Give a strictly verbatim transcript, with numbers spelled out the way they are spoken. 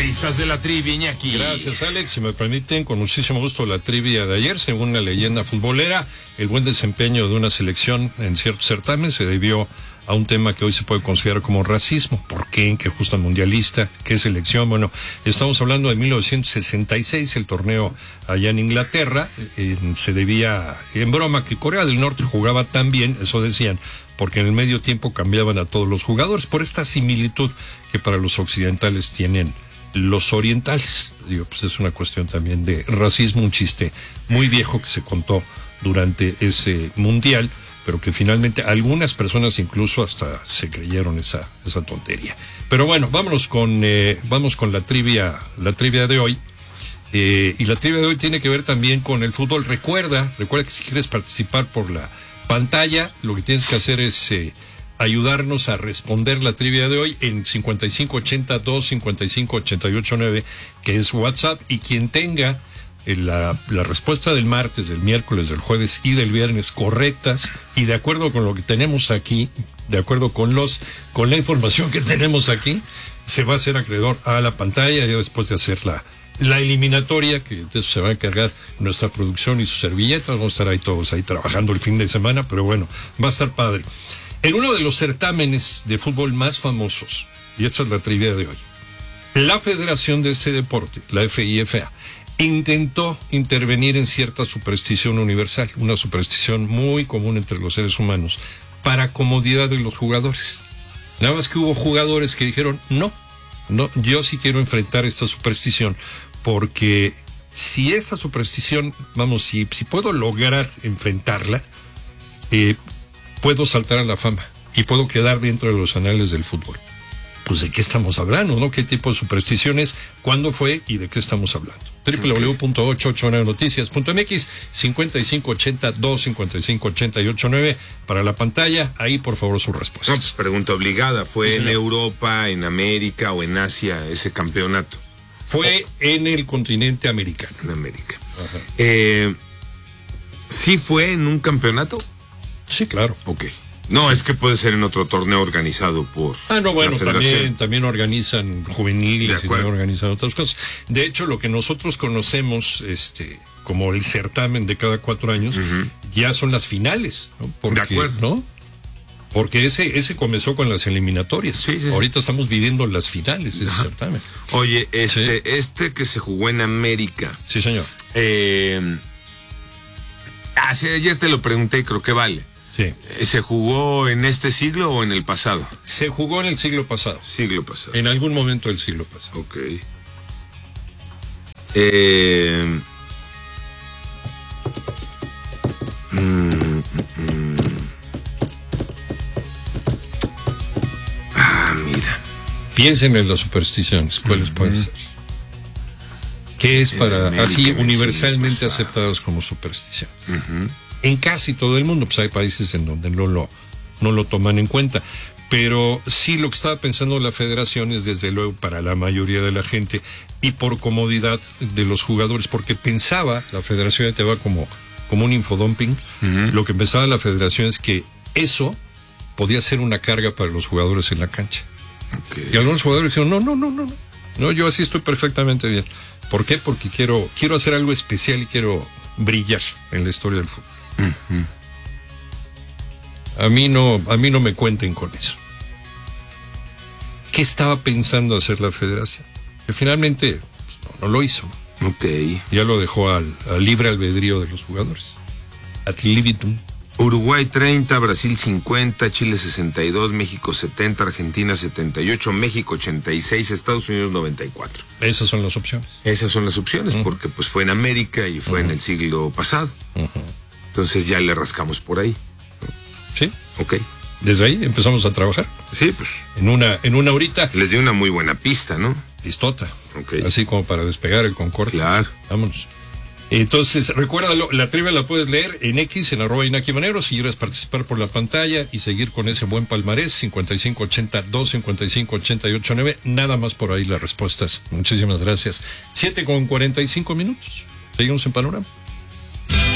finalistas de la trivia, Iñaki. Gracias, Alex. Si me permiten, con muchísimo gusto la trivia de ayer. Según la leyenda futbolera, el buen desempeño de una selección en cierto certamen se debió a un tema que hoy se puede considerar como racismo. ¿Por qué? ¿En qué justa mundialista? ¿Qué selección? Bueno, estamos hablando de mil novecientos sesenta y seis, el torneo allá en Inglaterra. Eh, se debía, en broma, que Corea del Norte jugaba tan bien, eso decían, porque en el medio tiempo cambiaban a todos los jugadores, por esta similitud que para los occidentales tienen los orientales. Digo, pues es una cuestión también de racismo, un chiste muy viejo que se contó durante ese mundial, pero que finalmente algunas personas incluso hasta se creyeron esa, esa tontería. Pero bueno, vámonos con, eh, vamos con la trivia, la trivia de hoy. Eh, y la trivia de hoy tiene que ver también con el fútbol. Recuerda, recuerda que si quieres participar por la pantalla, lo que tienes que hacer es eh, ayudarnos a responder la trivia de hoy en cincuenta y cinco ochenta dos cincuenta y cinco ochenta y ocho nueve, que es WhatsApp, y quien tenga La, la respuesta del martes, del miércoles, del jueves y del viernes correctas y de acuerdo con lo que tenemos aquí, de acuerdo con los con la información que tenemos aquí, se va a hacer acreedor a la pantalla ya después de hacer la, la eliminatoria, que de eso se va a encargar nuestra producción y sus servilletas. Vamos a estar ahí todos ahí trabajando el fin de semana, pero bueno, va a estar padre. En uno de los certámenes de fútbol más famosos, y esta es la trivia de hoy, la federación de este deporte, la F I F A, intentó intervenir en cierta superstición universal, una superstición muy común entre los seres humanos, para comodidad de los jugadores. Nada más que hubo jugadores que dijeron, no, no, yo sí quiero enfrentar esta superstición, porque si esta superstición, vamos, si, si puedo lograr enfrentarla, eh, puedo saltar a la fama y puedo quedar dentro de los anales del fútbol. Pues de qué estamos hablando, ¿no? ¿Qué tipo de supersticiones? ¿Cuándo fue? ¿Y de qué estamos hablando? doble u doble u doble u punto ochocientos ochenta y nueve noticias punto m x, cincuenta y cinco ochenta dos cincuenta y cinco ochenta y ocho nueve para la pantalla. Ahí, por favor, sus respuestas. No, pues pregunta obligada. ¿Fue sí, en Europa, en América o en Asia ese campeonato? Fue oh. en el continente americano. En América. Ajá. Eh, ¿Sí fue en un campeonato? Sí, claro. Ok. No, sí. Es que puede ser en otro torneo organizado por Ah, no, bueno, también, también organizan juveniles y también organizan otras cosas. De hecho, lo que nosotros conocemos este, como el certamen de cada cuatro años, uh-huh. ya son las finales, ¿no? Porque, de acuerdo. ¿no? Porque ese, ese comenzó con las eliminatorias. Sí, sí, Ahorita sí. estamos viviendo las finales de ese Ajá. certamen. Oye, este, sí. este que se jugó en América. Sí, señor. Eh, ah, sí, ayer te lo pregunté y creo que vale. Sí. ¿Se jugó en este siglo o en el pasado? Se jugó en el siglo pasado. Siglo pasado. En algún momento del siglo pasado. Ok. Eh... Mm, mm, mm. Ah, mira. Piensen en las supersticiones. ¿Cuáles uh-huh. pueden ser? ¿Qué es para América, así universalmente aceptadas como superstición? Uh-huh. En casi todo el mundo, pues hay países en donde no lo, no lo toman en cuenta. Pero sí, lo que estaba pensando la federación es desde luego para la mayoría de la gente y por comodidad de los jugadores, porque pensaba la federación, te va como, como un infodumping, uh-huh. lo que pensaba la federación es que eso podía ser una carga para los jugadores en la cancha. Okay. Y algunos jugadores dijeron, no, no, no, no, no, no, yo así estoy perfectamente bien. ¿Por qué? Porque quiero, quiero hacer algo especial y quiero brillar en la historia del fútbol. Uh-huh. A mí no, a mí no me cuenten con eso. ¿Qué estaba pensando hacer la federación? Que finalmente pues, no, no lo hizo. Okay. Ya lo dejó al, al libre albedrío de los jugadores. Ad libitum. Uruguay treinta, Brasil cincuenta, Chile sesenta y dos, México setenta, Argentina setenta y ocho, México ochenta y seis, Estados Unidos noventa y cuatro. Esas son las opciones. Esas son las opciones, uh-huh. porque pues fue en América y fue uh-huh. en el siglo pasado. Uh-huh. Entonces ya le rascamos por ahí. Sí. Ok. Desde ahí empezamos a trabajar. Sí, pues. En una, en una horita. Les di una muy buena pista, ¿no? Listota. Ok. Así como para despegar el Concorde. Claro. Vámonos. Entonces, recuérdalo, la trivia la puedes leer en X, en arroba Iñaki Manero, si quieres participar por la pantalla y seguir con ese buen palmarés, cincuenta y cinco ochenta dos cincuenta y cinco ochenta y ocho nueve, nada más por ahí las respuestas. Muchísimas gracias. siete con cuarenta y cinco minutos. Seguimos en Panorama.